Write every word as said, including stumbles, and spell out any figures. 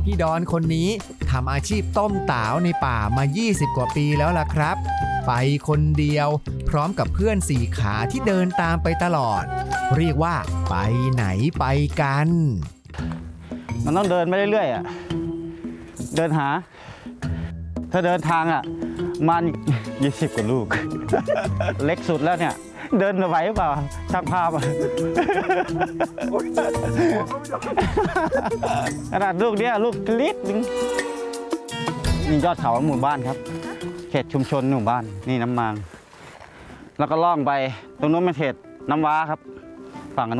พี่ดอนคนนี้ทำอาชีพต้มต๋าวในป่ามายี่สิบกว่าปีแล้วล่ะครับไปคนเดียวพร้อมกับเพื่อนสี่ขาที่เดินตามไปตลอดเรียกว่าไปไหนไปกันมันต้องเดินไปเรื่อยๆอ่ะเดินหาถ้าเดินทางอ่ะมันยี่สิบกว่าลูก เล็กสุดแล้วเนี่ยเดินไหวหรือเปล่าช่างภาพ ขนาดลูกเนี้ยลูกลิตรนึงนี่ยอดเขาหมู่บ้านครับเขตชุมชนหมู่บ้านนี่น้ำมางแล้วก็ล่องไปตรงนู้นเป็นเขตน้ำว้าครับฝั่ง